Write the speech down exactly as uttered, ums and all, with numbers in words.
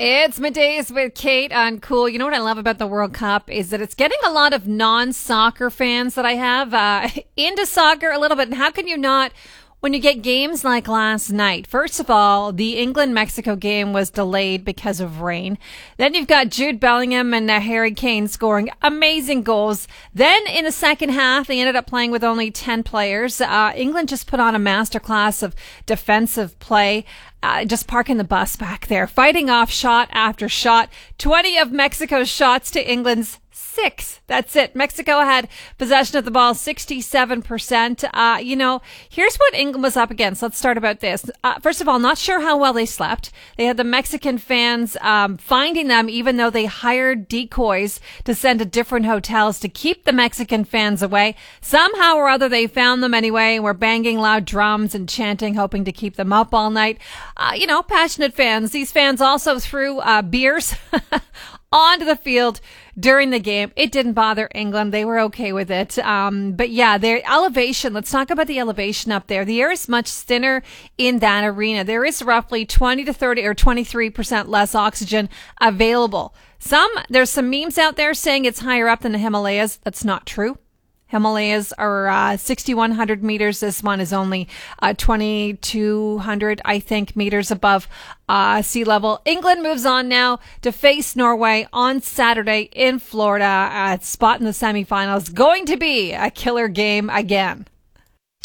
It's middays with Kate on Cool. You know what I love about the World Cup is that it's getting a lot of non-soccer fans that I have uh, into soccer a little bit. And how can you not when you get games like last night? First of all, the England-Mexico game was delayed because of rain. Then you've got Jude Bellingham and uh, Harry Kane scoring amazing goals. Then in the second half, they ended up playing with only ten players. Uh, England just put on a masterclass of defensive play. Uh, just parking the bus back there, fighting off shot after shot. twenty of Mexico's shots to England's six. That's it. Mexico had possession of the ball sixty-seven percent. Uh, you know, here's what England was up against. Let's start about this. Uh, first of all, not sure how well they slept. They had the Mexican fans um, finding them, even though they hired decoys to send to different hotels to keep the Mexican fans away. Somehow or other, they found them anyway and were banging loud drums and chanting, hoping to keep them up all night. Uh, you know, passionate fans. These fans also threw uh, beers onto the field during the game. It didn't bother England. They were okay with it. Um, but yeah, their elevation, let's talk about the elevation up there. The air is much thinner in that arena. There is roughly twenty to thirty or twenty-three percent less oxygen available. Some, there's some memes out there saying it's higher up than the Himalayas. That's not true. Himalayas are uh, sixty-one hundred meters. This one is only uh, twenty-two hundred, I think, meters above uh, sea level. England moves on now to face Norway on Saturday in Florida. Uh, spot in the semifinals. Going to be a killer game again.